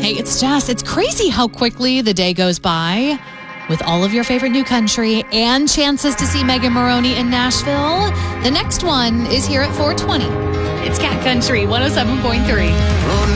Hey, it's crazy how quickly the day goes by with all of your favorite new country and chances to see Megan Moroney in Nashville. The next one is here at 4:20. It's Cat Country 107.3.